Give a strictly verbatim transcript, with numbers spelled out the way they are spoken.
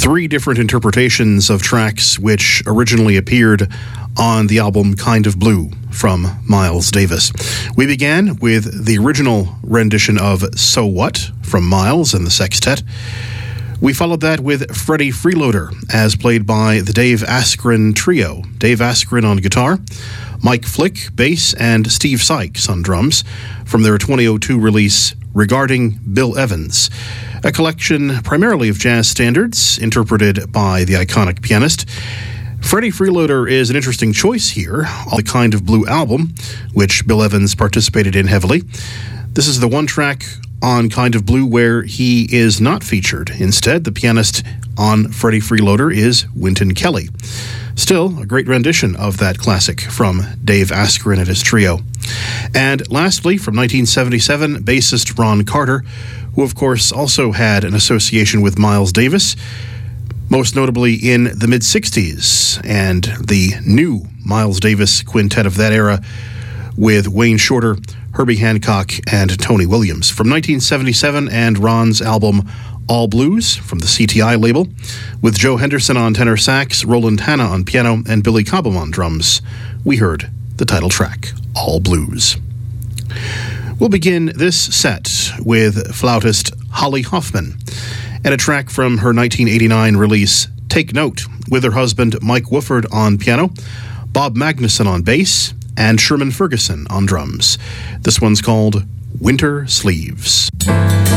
three different interpretations of tracks which originally appeared on the album Kind of Blue from Miles Davis. We began with the original rendition of So What from Miles and the Sextet. We followed that with Freddie Freeloader, as played by the Dave Askren Trio. Dave Askren on guitar, Mike Flick, bass, and Steve Sykes on drums, from their twenty oh two release Regarding Bill Evans, a collection primarily of jazz standards interpreted by the iconic pianist. Freddie Freeloader is an interesting choice here on the Kind of Blue album, which Bill Evans participated in heavily. This is the one track on Kind of Blue where he is not featured. Instead, the pianist on Freddie Freeloader is Wynton Kelly. Still, a great rendition of that classic from Dave Askren and his trio. And lastly, from nineteen seventy-seven, bassist Ron Carter, who of course also had an association with Miles Davis, most notably in the mid-sixties, and the new Miles Davis quintet of that era with Wayne Shorter, Herbie Hancock, and Tony Williams. From nineteen seventy-seven, and Ron's album All Blues from the C T I label, with Joe Henderson on tenor sax, Roland Hanna on piano, and Billy Cobham on drums, we heard the title track, All Blues. We'll begin this set with flautist Holly Hoffman, and a track from her nineteen eighty-nine release, Take Note, with her husband Mike Wooford on piano, Bob Magnuson on bass, and Sherman Ferguson on drums. This one's called Winter Sleeves.